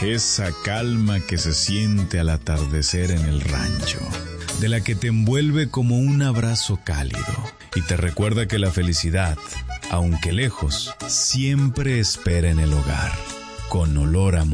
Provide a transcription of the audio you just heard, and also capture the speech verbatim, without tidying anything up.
esa calma que se siente al atardecer en el rancho, de la que te envuelve como un abrazo cálido y te recuerda que la felicidad, aunque lejos, siempre espera en el hogar, con olor a